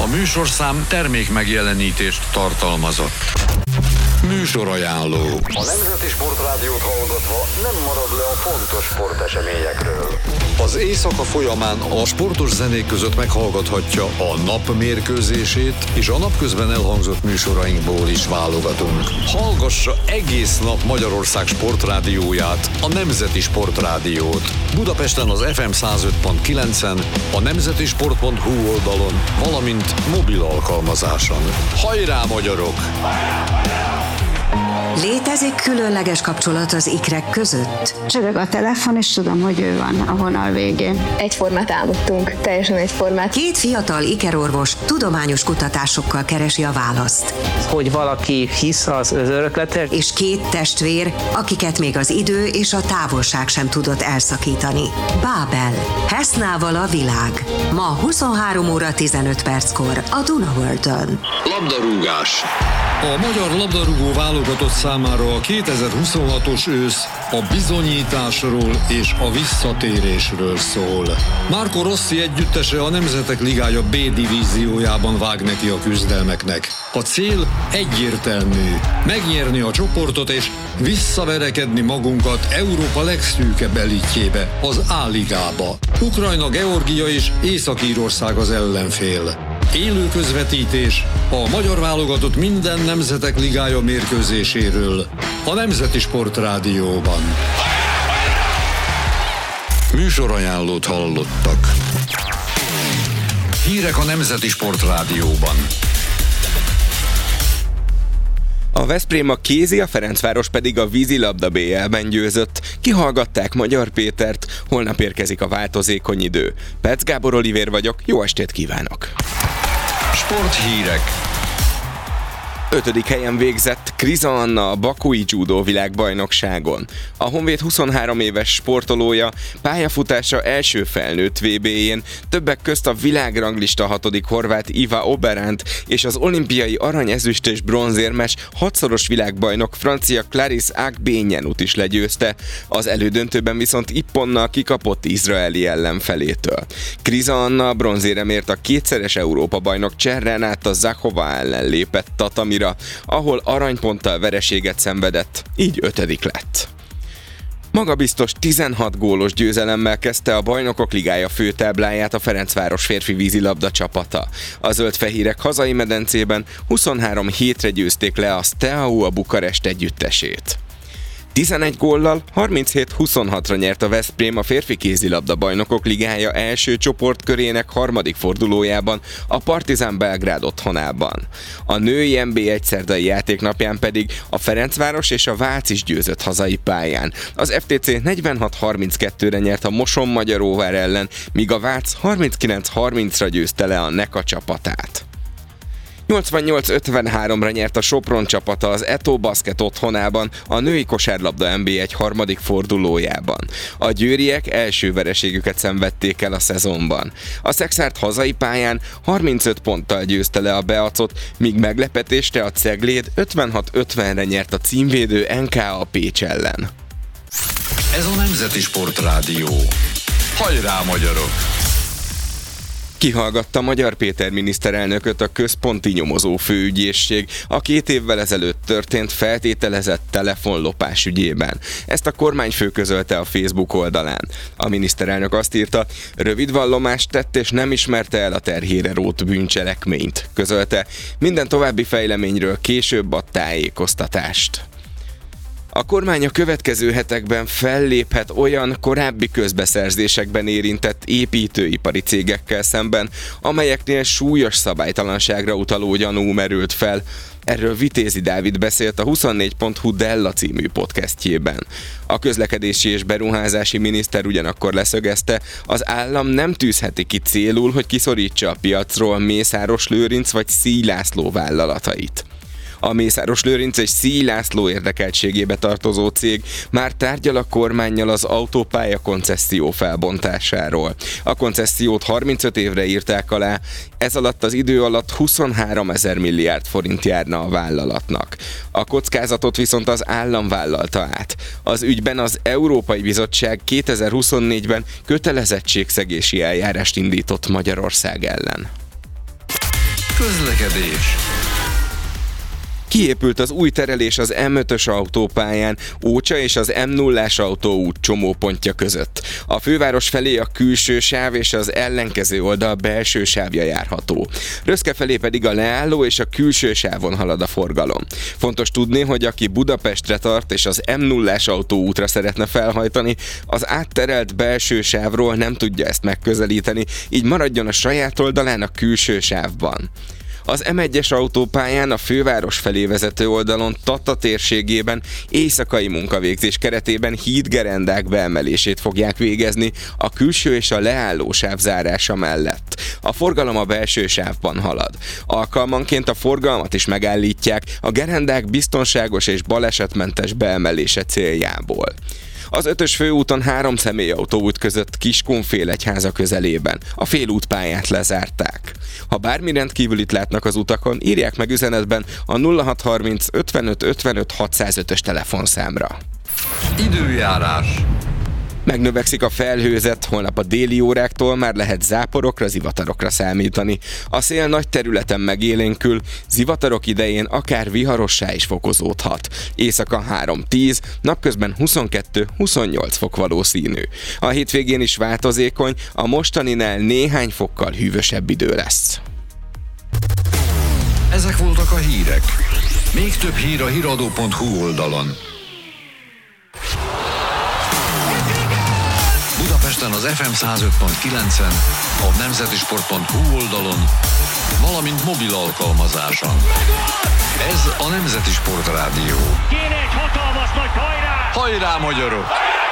A műsorszám termék megjelenítést tartalmazott. Műsorajánló. A Nemzeti Sportrádiót hallgatva nem marad le a fontos sporteseményekről. Az éjszaka folyamán a sportos zenék között meghallgathatja a nap mérkőzését, és a napközben elhangzott műsorainkból is válogatunk. Hallgassa egész nap Magyarország sportrádióját, a Nemzeti Sportrádiót. Budapesten az FM 105.9-en, a nemzetisport.hu oldalon, valamint mobil alkalmazáson. Hajrá, magyarok! Létezik különleges kapcsolat az ikrek között? Csörög a telefon, és tudom, hogy ő van a vonal végén. Egyformát álmodtunk, teljesen egyformát. Két fiatal ikerorvos tudományos kutatásokkal keresi a választ. Hogy valaki hisz az örökletre. És két testvér, akiket még az idő és a távolság sem tudott elszakítani. Bábel. Hesznával a világ. Ma 23 óra 15 perckor a Duna Worldön. Labdarúgás. A magyar labdarúgó válogatott számára a 2026-os ősz a bizonyításról és a visszatérésről szól. Marco Rossi együttese a Nemzetek Ligája B divíziójában vág neki a küzdelmeknek. A cél egyértelmű: megnyerni a csoportot és visszaverekedni magunkat Európa legszűkebb elitjébe, az A-ligába. Ukrajna, Georgia és Észak-Írország az ellenfél. Élő közvetítés a magyar válogatott minden Nemzetek Ligája mérkőzéséről a Nemzeti Sportrádióban. Műsorajánlót hallottak. Hírek a Nemzeti Sportrádióban. A Veszprém a kézi, a Ferencváros pedig a vízilabda BL-ben győzött. Kihallgatták Magyar Pétert, holnap érkezik a változékony idő. Perc Gábor Olivér vagyok, jó estét kívánok! Sporthírek. 5. helyen végzett Kriza Anna a bakui judó világbajnokságon. A Honvéd 23 éves sportolója pályafutása első felnőtt VB-jén többek közt a világranglista 6. horvát Iva Oberant és az olimpiai arany, ezüst és bronzérmes 6-szoros világbajnok francia Clarisse Agbenyenut is legyőzte. Az elődöntőben viszont ipponnal kikapott izraeli ellenfelétől. Kriza Anna a bronzéremért a kétszeres Európa-bajnok Cserrenáta Zachova ellen lépett tatamira, ahol aranyponttal vereséget szenvedett, így 5. lett. Magabiztos 16 gólos győzelemmel kezdte a Bajnokok Ligája főtábláját a Ferencváros férfi vízilabda csapata. A zöldfehérek hazai medencében 23 hétre győzték le a Steaua Bukarest együttesét. 11 góllal 37-26-ra nyert a Veszprém a férfi kézilabda Bajnokok Ligája első csoportkörének harmadik fordulójában a Partizan Belgrád otthonában. A női NB1 szerdai játéknapján pedig a Ferencváros és a Vác is győzött hazai pályán. Az FTC 46-32-re nyert a Moson-Magyaróvár ellen, míg a Vác 39-30-ra győzte le a Neka csapatát. 88-53-ra nyert a Sopron csapata az Eto Basket otthonában a női kosárlabda NB1 harmadik fordulójában. A győriek első vereségüket szenvedték el a szezonban. A Szexárd hazai pályán 35 ponttal győzte le a Beacot, míg meglepetésre a Cegléd 56-50-re nyert a címvédő NKA Pécs ellen. Ez a Nemzeti Sportrádió. Hajrá, magyarok! Kihallgatta Magyar Péter miniszterelnököt a Központi Nyomozó Főügyészség a 2 évvel ezelőtt történt feltételezett telefonlopás ügyében. Ezt a kormányfő közölte a Facebook oldalán. A miniszterelnök azt írta, rövid vallomást tett és nem ismerte el a terhére rótt bűncselekményt. Közölte, minden további fejleményről később ad tájékoztatást. A kormány a következő hetekben felléphet olyan korábbi közbeszerzésekben érintett építőipari cégekkel szemben, amelyeknél súlyos szabálytalanságra utaló gyanú merült fel. Erről Vitézi Dávid beszélt a 24.hu Della című podcastjében. A közlekedési és beruházási miniszter ugyanakkor leszögezte, az állam nem tűzheti ki célul, hogy kiszorítsa a piacról Mészáros Lőrinc vagy Szíj László vállalatait. A Mészáros Lőrinc és Szíj László érdekeltségébe tartozó cég már tárgyal a kormánnyal az autópálya koncesszió felbontásáról. A koncessziót 35 évre írták alá, ez alatt az idő alatt 23 000 milliárd forint járna a vállalatnak. A kockázatot viszont az állam vállalta át. Az ügyben az Európai Bizottság 2024-ben kötelezettségszegési eljárást indított Magyarország ellen. Közlekedés. Kiépült az új terelés az M5-ös autópályán, Ócsa és az M0-ás autóút csomópontja között. A főváros felé a külső sáv és az ellenkező oldal belső sávja járható. Röszke felé pedig a leálló és a külső sávon halad a forgalom. Fontos tudni, hogy aki Budapestre tart és az M0-ás autóútra szeretne felhajtani, az átterelt belső sávról nem tudja ezt megközelíteni, így maradjon a saját oldalán a külső sávban. Az M1-es autópályán a főváros felé vezető oldalon Tata térségében éjszakai munkavégzés keretében hídgerendák beemelését fogják végezni a külső és a leálló sáv zárása mellett. A forgalom a belső sávban halad. Alkalmanként a forgalmat is megállítják a gerendák biztonságos és balesetmentes beemelése céljából. Az 5-ös főúton 3 személyautó ütközött Kiskunfélegyháza közelében. A félútpályát lezárták. Ha bármi rendkívülit látnak az utakon, írják meg üzenetben a 0630 55 55 605-ös telefonszámra. Időjárás. Megnövekszik a felhőzet, holnap a déli óráktól már lehet záporokra, zivatarokra számítani. A szél nagy területen megélénkül, zivatarok idején akár viharossá is fokozódhat. Éjszaka 3-10, napközben 22-28 fok valószínű. A hétvégén is változékony, a mostaninál néhány fokkal hűvösebb idő lesz. Ezek voltak a hírek. Még több hír a hiradó.hu oldalon. Budapesten az FM 105.9-en, a nemzetisport.hu oldalon, valamint mobil alkalmazáson. Ez a Nemzeti Sport Rádió. Kéne egy hatalmas nagy hajrá! Hajrá, magyarok!